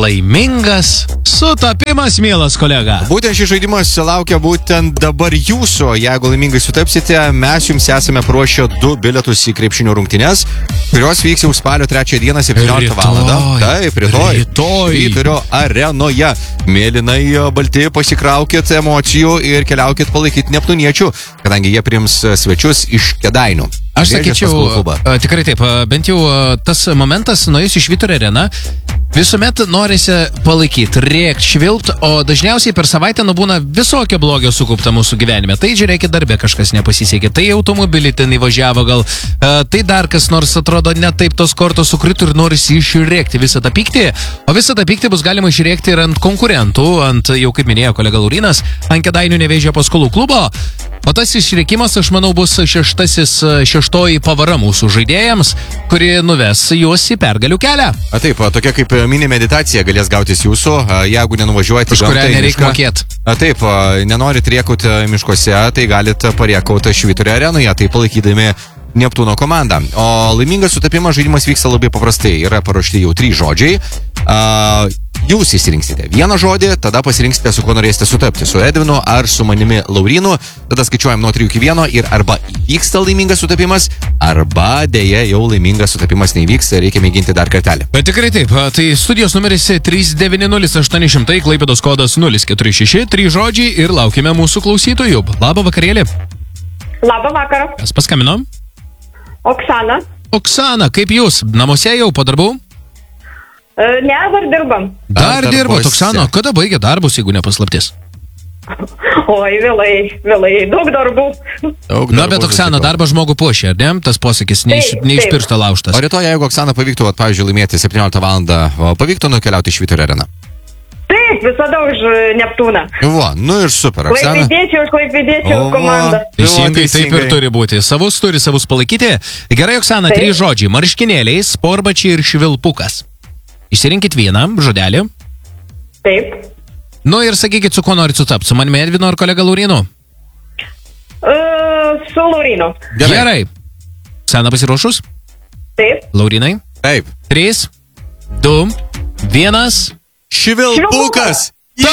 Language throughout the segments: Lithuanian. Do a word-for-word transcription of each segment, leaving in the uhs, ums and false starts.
laimingas sutapimas, mielas kolega. Būtent šis žaidimas laukia būtent dabar jūsų. Jeigu laimingai sutapsite, mes jums esame paruošę du bilietus į krepšinio rungtynes, kurios vyks jau spalio trečią dieną septynioliktą valandą. Taip, rytoj. Rytoj. Švyturio arenoje. Mėlynai balti, pasikraukit emocijų ir keliaukit palaikyti neptūniečių, kadangi jie priims svečius iš Kėdainių. Aš sakyčiau, tikrai taip, bent jau tas momentas, nuėjus į Švyturio areną, visuomet norisi palaikyti, rėkt, švilpt, o dažniausiai per savaitę nubūna visokio blogio sukaupta mūsų gyvenime. Tai žiūrėkit, darbė kažkas nepasisekė, tai automobilį ten įvažiavo gal, tai dar kas nors atrodo ne taip tos kortos sukrito ir norisi išrėkti visą tą pyktį, o visą tą pyktį bus galima išrėkti ir ant konkurentų, ant, jau kaip minėjo kolega Laurinas, ant Kėdainių Nevėžio paskolų klubo. O tas išrėkimas, aš manau, bus šeštasis, šeštoji pavara mūsų žaidėjams, kuri nuves juos į pergalių kelią. A taip, tokia kaip mini meditacija galės gautis jūsų, jeigu nenuvažiuojate už kurią nereikia mokėti. A taip, nenorit riekauti miškuose, tai galite pariekauti Švyturio arenoje, tai palaikydami Neptūno komandą. O laimingas sutapimas žaidimas vyksta labai paprastai. Yra paruošti jau trys žodžiai. A, jūs įsirinksite vieną žodį, tada pasirinksite, su kuo norėsite sutapti. Su Edvinu ar su manimi Laurinu. Tada skaičiuojam nuo trijų iki vieno ir arba įvyksta laimingas sutapimas, arba dėja jau laimingas sutapimas neįvyks, reikia mėginti dar kartelį. Bet tikrai taip, tai studijos numeris trys devyni nulis aštuoni šimtai, Klaipėdos kodas nulis keturi šeši, trys žodžiai ir laukime mūsų klausytojų. Labą vakarėlį. Labą vakarą. Kas paskambino? Oksana. Oksana, kaip jūs? Namuose jau po darbų? E, ne, dar dirbam. Dar dirbot, Oksana. Kada baigė darbus, jeigu nepaslaptis? Oi, vėlai, vėlai, daug darbų. Daug Na, bet Oksana, darbas žmogų puošia, ar ne? Tas posakis ne iš, ne iš piršto laužtas. O rytoj, jeigu Oksana pavyktų, vat, pavyzdžiui, laimėti septynioliktą valandą, pavyktų nukeliauti į Švyturio areną? Taip, visada už Neptūną. Va, nu ir super, Oksana. Klaipėdiečių už Klaipėdiečių komandą. Teisingai, taip ir turi būti. Savus turi savus palaikyti. Gerai, Oksana, trys žodžiai. Marškinėliai, sportbačiai ir švilpukas. Išsirinkit vieną žodelį. Taip. Nu ir sakykit, su kuo norit sutapti. Su manimi Edvinu ar kolega Laurinu? Uh, su Laurinu. Gerai. Gerai. Oksana pasiruošus? Taip. Laurinai? Taip. Trys, du, vienas. Švilpukas! Taip!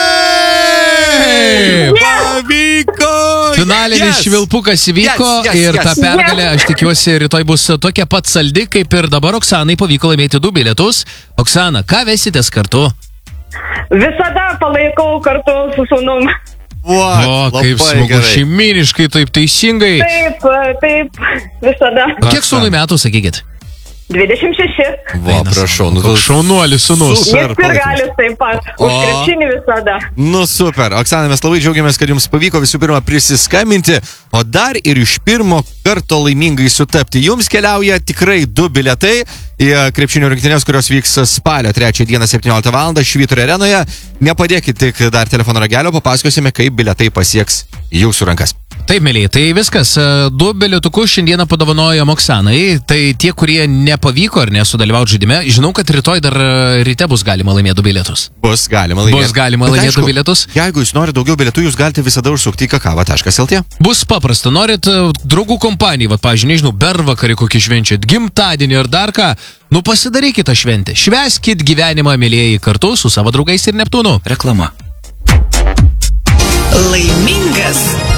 Pavyko! Finalinis yes! švilpukas įvyko yes, yes, ir yes. ta pergalė, aš tikiuosi, rytoj bus tokia pat saldi, kaip ir dabar Oksanai pavyko laimėti du bilietus. Oksana, ką vesitės kartu? Visada palaikau kartu su sūnum. What? O, kaip smagu, šeiminiškai, taip teisingai. Taip, taip, visada. O kiek sūnui metų, sakykit? dvidešimt šeši. Va, prašau. Nu, šaunuolis sūnus. Jis ir galis taip pat. Už krepšinį visada. Nu, super. Oksana, mes labai džiaugiamės, kad jums pavyko visų pirma prisiskambinti, o dar ir iš pirmo karto laimingai sutapti. Jums keliauja tikrai du bilietai į krepšinio rungtynes, kurios vyks spalio trečią dieną septynioliktą valandą Švyturio arenoje. Nepadėkit tik dar telefono ragelio, papasakosime, kaip bilietai pasieks jūsų rankas. Taip, mėlyje, tai viskas. Du bilietukus šiandieną padovanojom Oksanai. Tai tie, kurie nepavyko ar nesudalyvauti žaidime, žinau, kad rytoj dar ryte bus galima laimėti du bilietus. Bus galima laimėti. Bus galima laimėti du bilietus. Jeigu jūs norite daugiau bilietų, jūs galite visada užsukti į kakava taškas lt. Bus paprasta. Norit draugų kompanijai, vat, pavyzdžiui, nežinau, bervakarį kokį švenčiat, gimtadienį ar dar ką, nu pasidarykite šventę. Švęskit gyvenimą, mėlyjeji, kartu su savo draugais ir Neptūnu. Reklama. Laimingas